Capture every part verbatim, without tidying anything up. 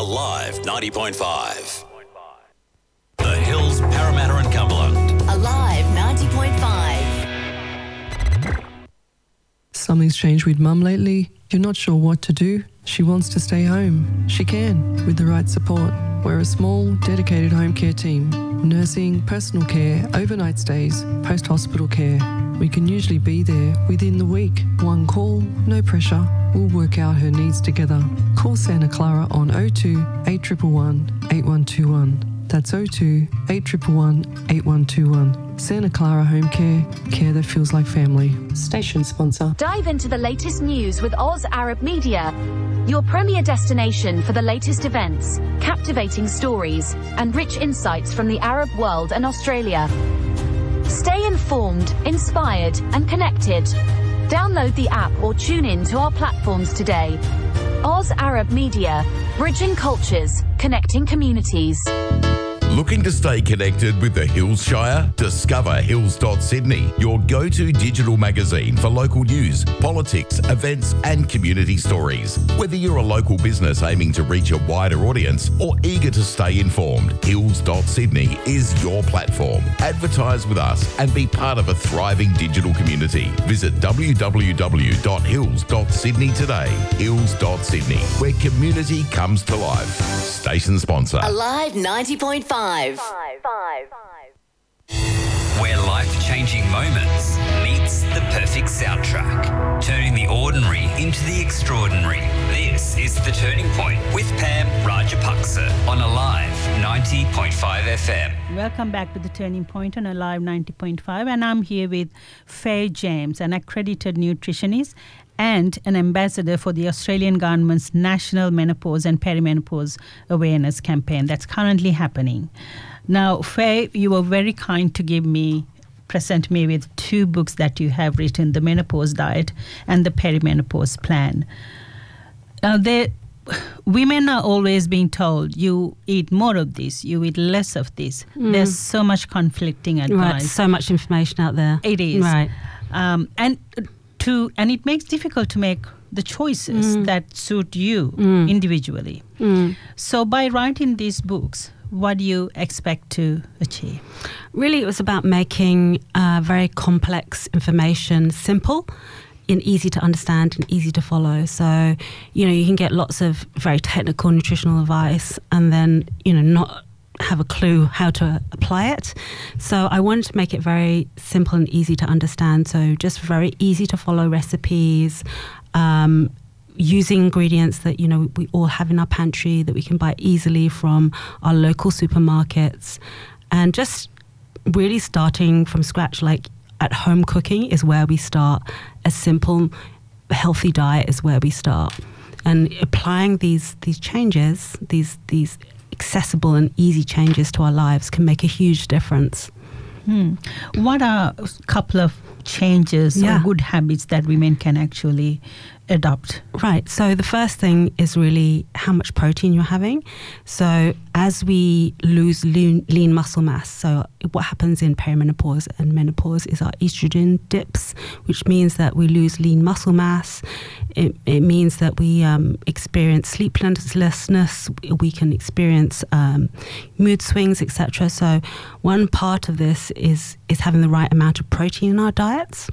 Alive ninety point five. The Hills, Parramatta and Cumberland. Alive ninety point five. Something's changed with Mum lately. You're not sure what to do. She wants to stay home. She can, with the right support. We're a small, dedicated home care team. Nursing, personal care, overnight stays, post-hospital care. We can usually be there within the week. One call, no pressure. We'll work out her needs together. Call Santa Clara on oh two, eight one one, eight one two one. That's oh two, eight one one, eight one two one. Santa Clara Home Care, care that feels like family. Station sponsor. Dive into the latest news with Oz Arab Media, your premier destination for the latest events, captivating stories, and rich insights from the Arab world and Australia. Stay informed, inspired, and connected. Download the app or tune in to our platforms today. Oz Arab Media, bridging cultures, connecting communities. Looking to stay connected with the Hills Shire? Discover hills dot sydney, your go-to digital magazine for local news, politics, events and community stories. Whether you're a local business aiming to reach a wider audience or eager to stay informed, hills dot sydney is your platform. Advertise with us and be part of a thriving digital community. Visit w w w dot hills dot sydney today. hills dot sydney, where community comes to life. Station sponsor. Alive ninety point five. Where life-changing moments meets the perfect soundtrack. Turning the ordinary into the extraordinary. This is The Turning Point with Pam Rajapaksa on Alive ninety point five F M. Welcome back to The Turning Point on Alive ninety point five, and I'm here with Faye James, an accredited nutritionist and an ambassador for the Australian government's National Menopause and Perimenopause Awareness Campaign that's currently happening. Now, Faye, you were very kind to give me, present me with two books that you have written, The Menopause Diet and The Perimenopause Plan. Now, they, women are always being told, you eat more of this, you eat less of this. Mm. There's so much conflicting advice. Right, so much information out there. It is. Right. Um, and to and it makes it difficult to make the choices mm. that suit you mm. individually. Mm. So by writing these books, what do you expect to achieve? Really, it was about making uh, very complex information simple and easy to understand and easy to follow. So, you know, you can get lots of very technical nutritional advice and then, you know, not have a clue how to apply it. So I wanted to make it very simple and easy to understand. So just very easy to follow recipes, um, using ingredients that, you know, we all have in our pantry that we can buy easily from our local supermarkets, and just really starting from scratch. Like at home cooking is where we start. A simple, healthy diet is where we start. And applying these these changes, these these accessible and easy changes to our lives can make a huge difference. Hmm. What are a couple of changes yeah. or good habits that women can actually adopt? Right. So the first thing is really how much protein you're having. So as we lose lean, lean muscle mass, so what happens in perimenopause and menopause is our estrogen dips, which means that we lose lean muscle mass. It, it means that we um, experience sleeplessness, we can experience um, mood swings, et cetera. So one part of this is is having the right amount of protein in our diets.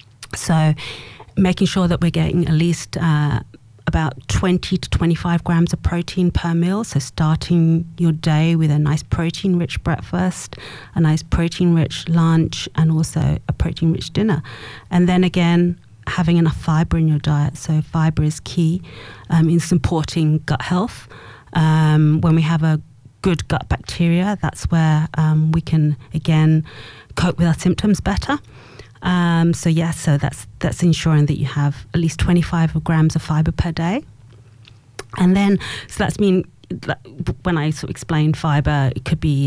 So making sure that we're getting at least uh, about twenty to twenty-five grams of protein per meal. So starting your day with a nice protein-rich breakfast, a nice protein-rich lunch, and also a protein-rich dinner. And then again, having enough fiber in your diet. So fiber is key um, in supporting gut health. Um, when we have a good gut bacteria, that's where um, we can, again, cope with our symptoms better. Um, so yes, yeah, so that's that's ensuring that you have at least twenty-five grams of fiber per day. And then, so that's mean, when I sort of explain fiber, it could be